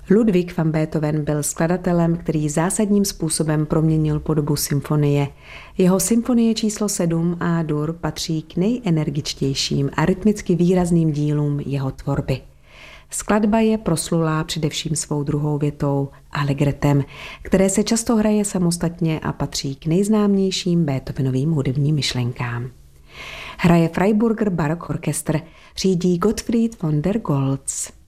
Ludwig van Beethoven byl skladatelem, který zásadním způsobem proměnil podobu symfonie. Jeho symfonie číslo 7 A-dur patří k nejenergičtějším a rytmicky výrazným dílům jeho tvorby. Skladba je proslulá především svou druhou větou allegretem, které se často hraje samostatně a patří k nejznámějším Beethovenovým hudebním myšlenkám. Hraje Freiburger Barock Orchester, řídí Gottfried von der Goltz.